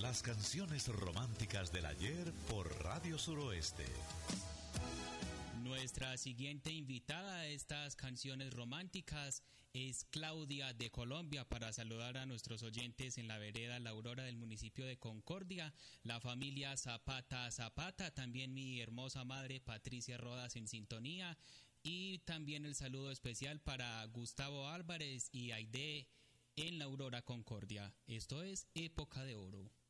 Las canciones románticas del ayer por Radio Suroeste. Nuestra siguiente invitada a estas canciones románticas es Claudia de Colombia, para saludar a nuestros oyentes en la vereda La Aurora del municipio de Concordia, la familia Zapata, también mi hermosa madre Patricia Rodas en sintonía, y también el saludo especial para Gustavo Álvarez y Aide en La Aurora Concordia. Esto es Época de Oro.